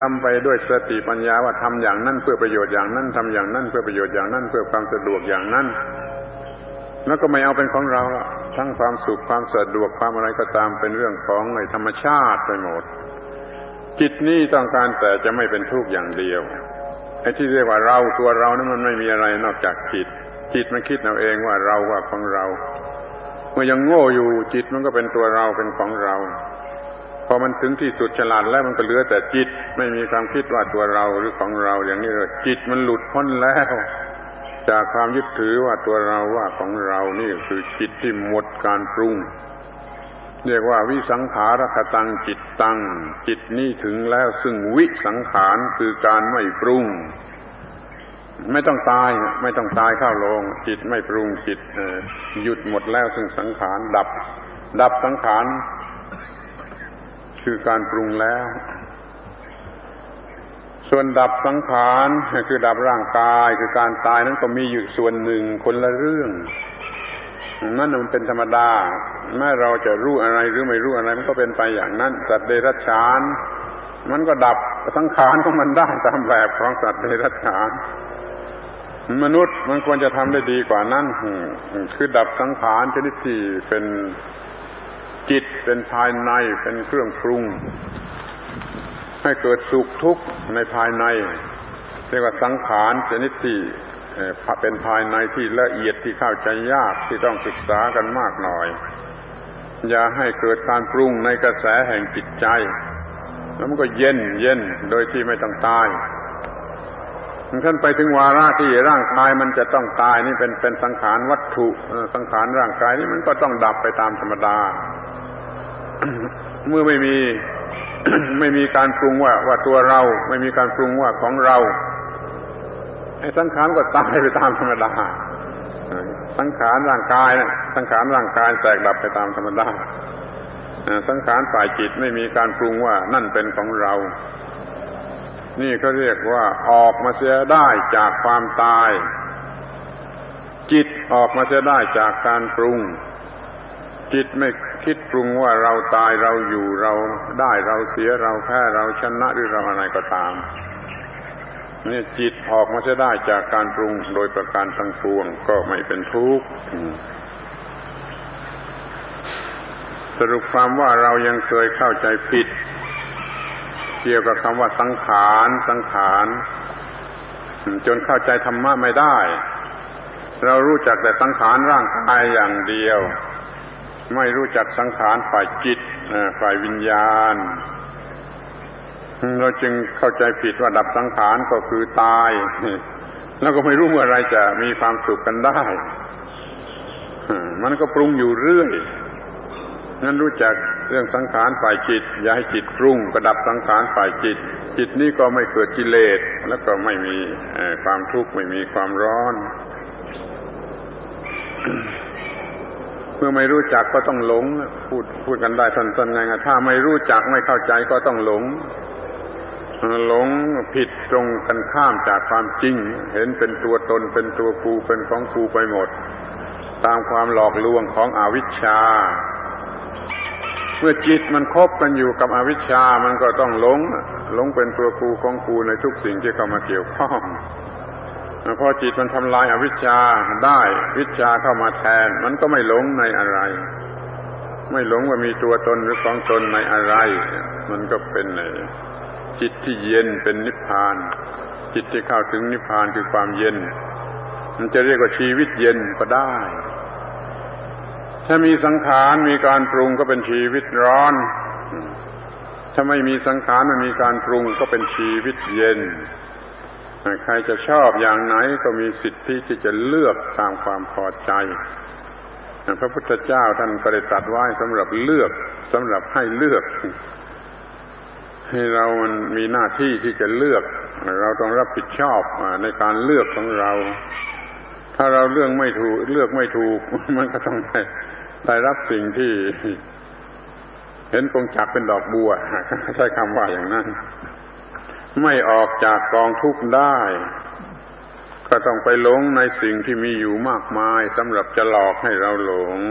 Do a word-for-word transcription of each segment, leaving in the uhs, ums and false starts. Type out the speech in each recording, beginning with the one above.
ทำไปด้วยสติปัญญาว่าทำอย่างนั้นเพื่อประโยชน์อย่างนั้นทำอย่างนั้นเพื่อประโยชน์อย่างนั้นเพื่อความสะดวกอย่างนั้นแล้วก็ไม่เอาเป็นของเราละทั้งความสุขความสะดวกความอะไรก็ตามเป็นเรื่องของในธรรมชาติไปหมดจิตนี้ต้องการแต่จะไม่เป็นทุกข์อย่างเดียวไอ้ที่เรียกว่าเราตัวเรานั้นมันไม่มีอะไรนอกจากจิตจิตมันคิดเอาเองว่าเราว่าของเราเมื่อยังโง่อยู่จิตมันก็เป็นตัวเราเป็นของเราพอมันถึงที่สุดฉลาดแล้วมันก็เหลือแต่จิตไม่มีความคิดว่าตัวเราหรือของเราอย่างนี้เลยจิตมันหลุดพ้นแล้วจากความยึดถือว่าตัวเราว่าของเรานี่คือจิตที่หมดการปรุงเรียกว่าวิสังขารคตังจิตตังจิตนี้ถึงแล้วซึ่งวิสังขารคือการไม่ปรุงไม่ต้องตายไม่ต้องตายเข้าโลงจิตไม่ปรุงจิตหยุดหมดแล้วซึ่งสังขารดับดับสังขารคือการปรุงแล้วส่วนดับสังขารคือดับร่างกายคือการตายนั้นก็มีอยู่ส่วนหนึ่งคนละเรื่องนั่นมันเป็นธรรมดาแม้เราจะรู้อะไรหรือไม่รู้อะไรมันก็เป็นไปอย่างนั้นสัตว์เดรัจฉานมันก็ดับสังขารของมันได้ตามแบบของสัตว์เดรัจฉานมนุษย์มันควรจะทำได้ดีกว่านั้นคือดับสังขารชนิดที่เป็นจิตเป็นภายในเป็นเครื่องปรุงให้เกิดสุขทุกข์ในภายในเรียกว่าสังขารชนิดที่เป็นภายในที่ละเอียดที่เข้าใจยากที่ต้องศึกษากันมากหน่อยอย่าให้เกิดการปรุงในกระแสแห่งจิตใจแล้วมันก็เย็นเย็นโดยที่ไม่ต้องตายท่านไปถึงวาระที่ร่างกายมันจะต้องตายนี่เป็นเป็นสังขารวัตถุสังขารร่างกายนี่มันก็ต้องดับไปตามธรรมดา เมื่อไม่มี ไม่มีการปรุงว่าว่าตัวเราไม่มีการปรุงว่าของเราไอ้สังขารก็ตายไปตามธรรมดาสังขารร่างกายสังขารร่างกายแตกดับไปตามธรรมดาสังขารฝ่ายจิตไม่มีการปรุงว่านั่นเป็นของเรานี่เขาเรียกว่าออกมาเสียได้จากความตายจิตออกมาเสียได้จากการปรุงจิตไม่คิดปรุงว่าเราตายเราอยู่เราได้เราเสียเราแพ้เราชนะหรือเราอะไรก็ตามนี่จิตออกมาเสียได้จากการปรุงโดยประการทั้งปวงก็ไม่เป็นทุกข์สรุปความว่าเรายังเคยเข้าใจผิดเกี่ยวกับคำว่าสังขารสังขารจนเข้าใจธรรมะไม่ได้เรารู้จักแต่สังขารร่างกายอย่างเดียวไม่รู้จักสังขารฝ่ายจิตฝ่ายวิญญาณเราจึงเข้าใจผิดว่าดับสังขารก็คือตายแล้วก็ไม่รู้เมื่อไรจะมีความสุขกันได้มันก็ปรุงอยู่เรื่อยงั้นรู้จักเรื่องสังขารฝ่ายจิตอย่าให้จิตปรุงก็ดับสังขารฝ่ายจิตจิตนี้ก็ไม่เกิดกิเลสแล้วก็ไม่มีความทุกข์ไม่มีความร้อนเมื่อไม่รู้จักก็ต้องหลงพูดพูดกันได้สั้นๆไงถ้าไม่รู้จักไม่เข้าใจก็ต้องหลงหลงผิดตรงกันข้ามจากความจริงเห็นเป็นตัวตนเป็นตัวกูเป็นของกูไปหมดตามความหลอกลวงของอวิชชาเมื่อจิตมันคบกันอยู่กับอวิชชามันก็ต้องหลงหลงเป็นตัวกูของกูในทุกสิ่งที่เข้ามาเกี่ยวข้องพอจิตมันทำลายอวิชชาได้วิชชาเข้ามาแทนมันก็ไม่หลงในอะไรไม่หลงว่ามีตัวตนหรือของตนในอะไรมันก็เป็นจิตที่เย็นเป็นนิพพานจิตที่เข้าถึงนิพพานคือความเย็นมันจะเรียกว่าชีวิตเย็นก็ได้ถ้ามีสังขารมีการปรุงก็เป็นชีวิตร้อนถ้าไม่มีสังขารไม่มีการปรุงก็เป็นชีวิตเย็นใครจะชอบอย่างไหนก็มีสิทธิที่จะเลือกตามความพอใจพระพุทธเจ้าท่านก็ได้ตรัสไว้สำหรับเลือกสำหรับให้เลือกให้เรามันมีหน้าที่ที่จะเลือกเราต้องรับผิดชอบในการเลือกของเราถ้าเราเลือกไม่ถูกเลือกไม่ถูกมันก็ต้องได้ได้รับสิ่งที่เห็นกงจักเป็นดอกบัวใช้คำว่าอย่างนั้นไม่ออกจากกองทุกข์ได้ก็ต้องไปหลงในสิ่งที่มีอยู่มากมายสำหรับจะหลอกให้เราหลง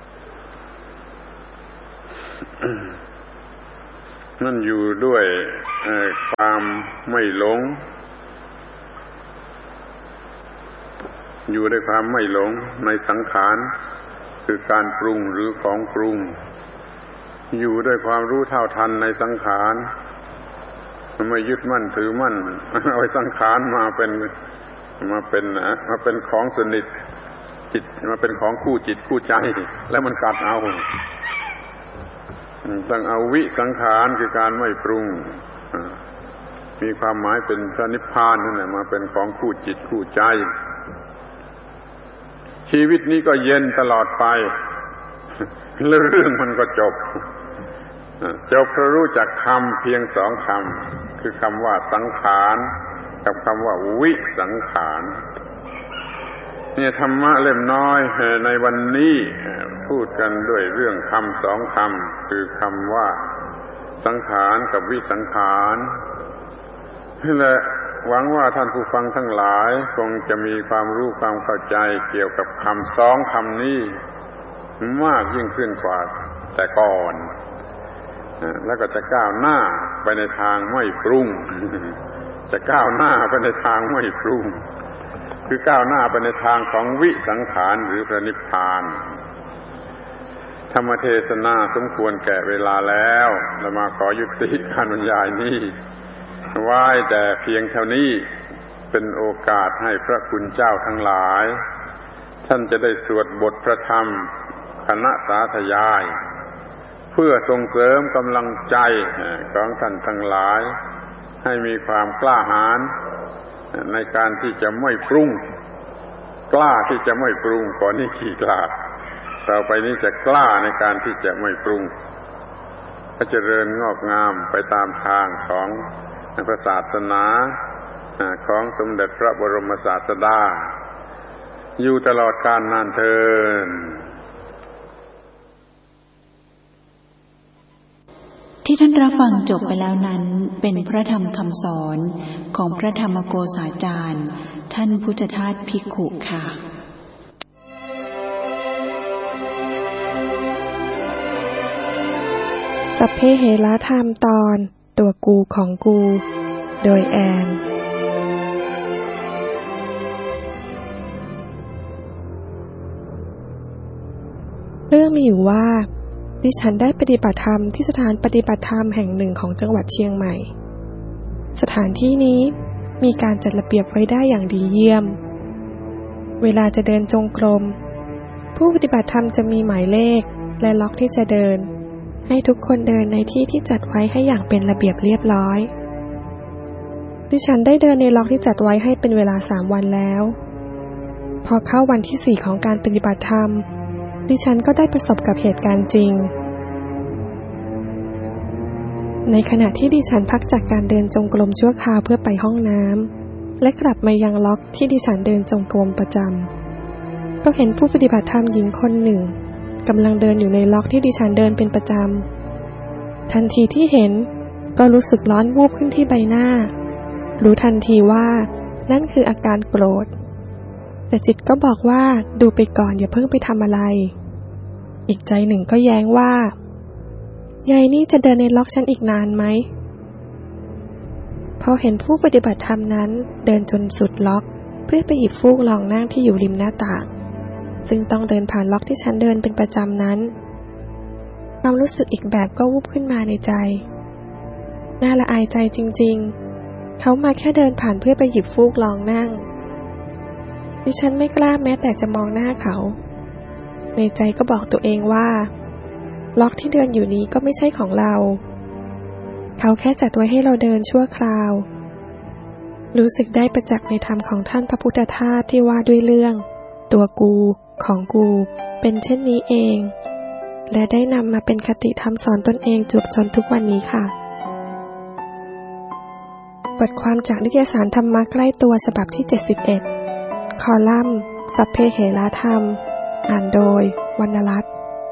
นั่นอยู่ด้วยความไม่หลงอยู่ด้วยความไม่หลงในสังขารคือการปรุงหรือของปรุงอยู่ด้วยความรู้เท่าทันในสังขารไม่ยึดมั่นถือมั่นเอาสังขารมาเป็นมาเป็นมาเป็นของสนิทจิตมาเป็นของคู่จิตคู่ใจแล้วมันกัดเอาต้องเอาวิสังขารคือการไม่ปรุงมีความหมายเป็นพระนิพพานนั่นแหละมาเป็นของคู่จิตคู่ใจชีวิตนี้ก็เย็นตลอดไปแล้วเรื่องมันก็จบจบเพราะรู้จักคำเพียงสองคำคือคำว่าสังขารกับคำว่าวิสังขารเนี่ยธรรมะเล่มน้อยในวันนี้พูดกันด้วยเรื่องคำสองคำคือคำว่าสังขารกับวิสังขารและหวังว่าท่านผู้ฟังทั้งหลายคงจะมีความรู้ความเข้าใจเกี่ยวกับคำสองคำนี้มากยิ่งขึ้นกว่าแต่ก่อนแล้วก็จะก้าวหน้าไปในทางไม่ปรุงจะก้าวหน้าไปในทางไม่ปรุงคือก้าวหน้าไปในทางของวิสังขารหรือพระนิพพานธรรมเทศนาสมควรแก่เวลาแล้วเรามาขอยุติการบรรยายนี้ไว้แต่เพียงเท่านี้เป็นโอกาสให้พระคุณเจ้าทั้งหลายท่านจะได้สวดบทพระธรรมคณะสาธยายเพื่อส่งเสริมกำลังใจของท่านทั้งหลายให้มีความกล้าหาญในการที่จะไม่ปรุงกล้าที่จะไม่ปรุงก่อนนี้ขี้กล้าต่อไปนี้จะกล้าในการที่จะไม่ปรุงก็เจริญงอกงามไปตามทางของพระศาสนาของสมเด็จพระบรมศาสดาอยู่ตลอดกาลนานเทอญที่ท่านรับฟังจบไปแล้วนั้นเป็นพระธรรมคำสอนของพระธรรมโกษาจารย์ท่านพุทธทาสภิกขุค่ะสัพเพเหระธรรมตอนตัวกูของกูโดยแอนเรื่องมีอยู่ว่าดิฉันได้ปฏิบัติธรรมที่สถานปฏิบัติธรรมแห่งหนึ่งของจังหวัดเชียงใหม่สถานที่นี้มีการจัดระเบียบไว้ได้อย่างดีเยี่ยมเวลาจะเดินจงกรมผู้ปฏิบัติธรรมจะมีหมายเลขและล็อกที่จะเดินให้ทุกคนเดินในที่ที่จัดไว้ให้อย่างเป็นระเบียบเรียบร้อยดิฉันได้เดินในล็อกที่จัดไว้ให้เป็นเวลาสามวันแล้วพอเข้าวันที่สี่ของการปฏิบัติธรรมดิฉันก็ได้ประสบกับเหตุการณ์จริงในขณะที่ดิฉันพักจากการเดินจงกรมชั่วคราวเพื่อไปห้องน้ำและกลับมายังล็อกที่ดิฉันเดินจงกรมประจำก็เห็นผู้ปฏิบัติธรรมหญิงคนหนึ่งกำลังเดินอยู่ในล็อกที่ดิฉันเดินเป็นประจำทันทีที่เห็นก็รู้สึกร้อนวูบขึ้นที่ใบหน้ารู้ทันทีว่านั่นคืออาการโกรธแต่จิตก็บอกว่าดูไปก่อนอย่าเพิ่งไปทำอะไรอีกใจหนึ่งก็แย้งว่ายายนี่จะเดินในล็อกฉันอีกนานไหมพอเห็นผู้ปฏิบัติธรรมนั้นเดินจนสุดล็อกเพื่อไปหยิบฟูกรองนั่งที่อยู่ริมหน้าต่างซึ่งต้องเดินผ่านล็อกที่ฉันเดินเป็นประจำนั้นความรู้สึกอีกแบบก็วูบขึ้นมาในใจน่าละอายใจจริงๆเขามาแค่เดินผ่านเพื่อไปหยิบฟูกรองนั่งดิฉันไม่กล้าแม้แต่จะมองหน้าเขาในใจก็บอกตัวเองว่าล็อกที่เดินอยู่นี้ก็ไม่ใช่ของเราเขาแค่จัดไว้ให้เราเดินชั่วคราวรู้สึกได้ประจักษ์ในธรรมของท่านพระพุทธทาสที่ว่าด้วยเรื่องตัวกูของกูเป็นเช่นนี้เองและได้นำมาเป็นคติธรรมสอนตนเองจวบจนทุกวันนี้ค่ะบทความจากนิตยสารธรรมะใกล้ตัวฉบับที่เจ็ดสิบเอ็ดคอลัมน์สัพเพเหระธรรมอ่านโดยวรรณรัตน์